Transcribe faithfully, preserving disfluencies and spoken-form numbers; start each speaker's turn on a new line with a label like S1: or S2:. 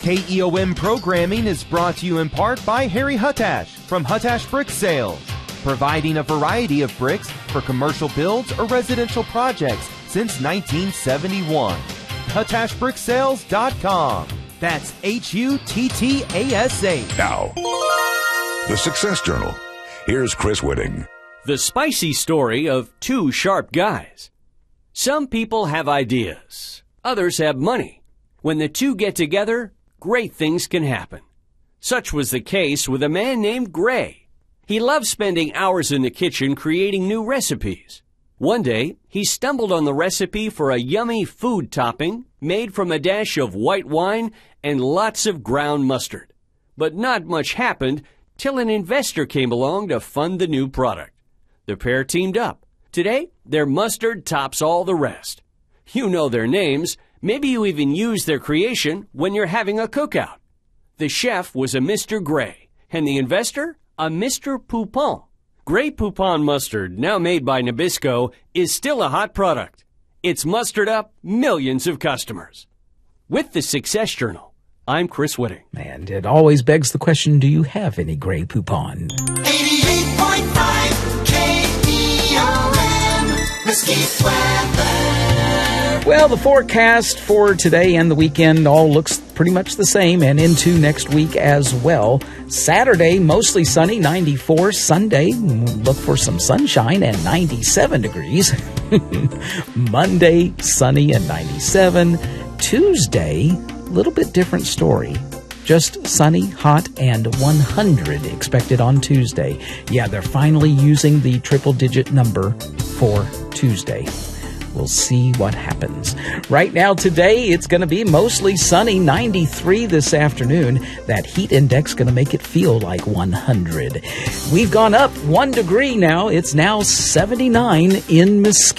S1: K E O M programming is brought to you in part by Harry Huttash from Huttash Brick Sales, providing a variety of bricks for commercial builds or residential projects since nineteen seventy-one. Huttash Brick Sales dot com. That's H U T T A S H.
S2: Now, the Success Journal. Here's Chris Whitting.
S3: The spicy story of two sharp guys. Some people have ideas. Others have money. When the two get together, great things can happen. Such was the case with a man named Gray. He loved spending hours in the kitchen creating new recipes. One day, he stumbled on the recipe for a yummy food topping made from a dash of white wine and lots of ground mustard. But not much happened till an investor came along to fund the new product. The pair teamed up. Today, their mustard tops all the rest. You know their names. Maybe you even use their creation when you're having a cookout. The chef was a Mister Gray, and the investor, a Mister Poupon. Gray Poupon mustard, now made by Nabisco, is still a hot product. It's mustered up millions of customers. With the Success Journal, I'm Chris Whitting.
S4: And it always begs the question, do you have any Gray Poupon?
S5: eighty-eight point five K E O M, Mesquite Weather.
S4: Well, the forecast for today and the weekend all looks pretty much the same, and into next week as well. Saturday, mostly sunny, ninety-four. Sunday, look for some sunshine and ninety-seven degrees. Monday, sunny and ninety-seven. Tuesday, a little bit different story. Just sunny, hot, and one hundred expected on Tuesday. Yeah, they're finally using the triple-digit number for Tuesday. We'll see what happens. Right now, today, it's going to be mostly sunny, ninety-three this afternoon. That heat index going to make it feel like one hundred. We've gone up one degree now. It's now seventy-nine in Mesquite.